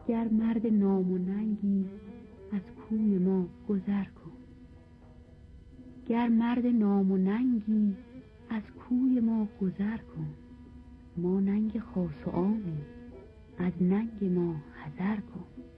گر مرد نام و ننگی از کوی ما گذر کن. گر مرد نام و ننگی از کوی ما گذر کن. ما ننگ خاص و عامیم، از ننگ ما حذر کن.